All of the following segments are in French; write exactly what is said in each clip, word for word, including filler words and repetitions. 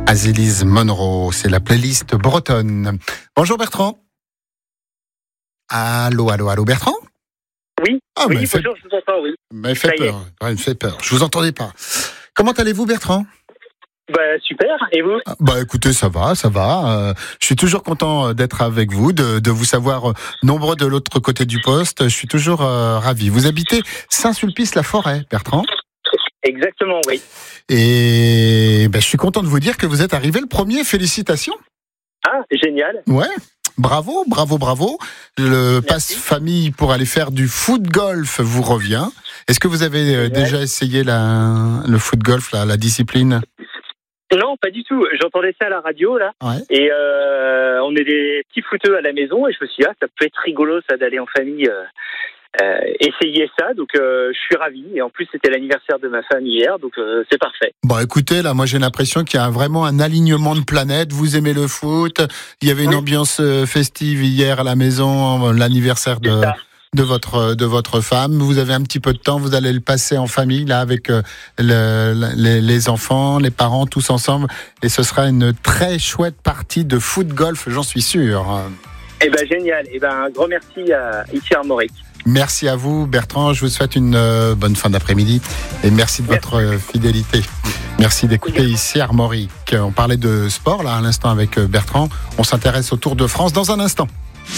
Azélise Monroe, c'est la playlist bretonne. Bonjour Bertrand. Allô, allô, allô Bertrand. Oui, ah, oui, bonjour, fait... je vous entends, oui. Mais fait peur, ouais, il fait peur. Je vous entendais pas. Comment allez-vous Bertrand? Bah super, et vous? Bah écoutez, ça va, ça va. Euh, je suis toujours content d'être avec vous, de, de vous savoir nombreux de l'autre côté du poste. Je suis toujours euh, ravi. Vous habitez Saint-Sulpice-la-Forêt, Bertrand? Exactement, oui. Et ben, je suis content de vous dire que vous êtes arrivé le premier. Félicitations. Ah, génial. Ouais. Bravo, bravo, bravo. Le pass famille pour aller faire du foot golf vous revient. Est-ce que vous avez génial. déjà essayé la, le foot golf, la, la discipline? Non, pas du tout. J'entendais ça à la radio, là. Ouais. Et euh, on est des petits footeux à la maison. Et je me suis dit, ah, ça peut être rigolo, ça, d'aller en famille euh, euh, essayer ça. Donc, euh, je suis ravi. Et en plus, c'était l'anniversaire de ma femme hier. Donc, euh, c'est parfait. Bon, écoutez, là, moi, j'ai l'impression qu'il y a vraiment un alignement de planètes. Vous aimez le foot. Il y avait une oui. ambiance festive hier à la maison, l'anniversaire de... de votre de votre femme. Vous avez un petit peu de temps, vous allez le passer en famille là avec euh, le, les, les enfants, les parents tous ensemble, et ce sera une très chouette partie de foot golf, j'en suis sûr. Eh ben génial. Eh ben un grand merci à ici Armorique. Merci à vous Bertrand, je vous souhaite une euh, bonne fin d'après-midi et merci de merci. votre euh, fidélité. Merci d'écouter ici Armorique. On parlait de sport là à l'instant avec Bertrand. On s'intéresse au Tour de France dans un instant.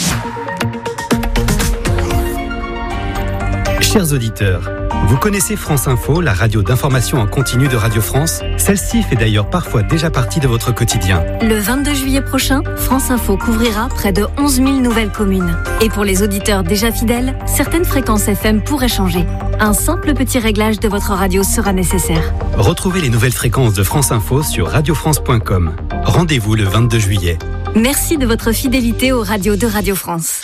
Chers auditeurs, vous connaissez France Info, la radio d'information en continu de Radio France? Celle-ci fait d'ailleurs parfois déjà partie de votre quotidien. Le vingt-deux juillet prochain, France Info couvrira près de onze mille nouvelles communes. Et pour les auditeurs déjà fidèles, certaines fréquences F M pourraient changer. Un simple petit réglage de votre radio sera nécessaire. Retrouvez les nouvelles fréquences de France Info sur radio france point com. Rendez-vous le vingt-deux juillet. Merci de votre fidélité aux radios de Radio France.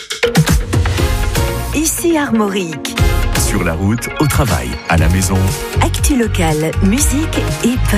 Ici Armorique. Sur la route, au travail, à la maison. Actu locale, musique et